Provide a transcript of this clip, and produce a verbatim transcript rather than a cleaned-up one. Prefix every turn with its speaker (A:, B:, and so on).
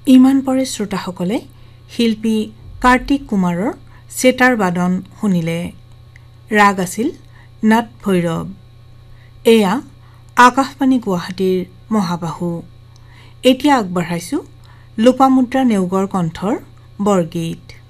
A: ইমান পৰে শ্ৰোতাসকলে শিল্পী কাৰ্তিক কুমাৰৰ চেতাৰ বাদন শুনিলে। ৰাগ আছিল নাট ভৈৰৱ। এয়া আকাশবাণী গুৱাহাটীৰ মহাবাহু। এতিয়া আগবঢ়াইছো লোপামুদ্ৰা নেওগৰ কণ্ঠৰ বৰগীত।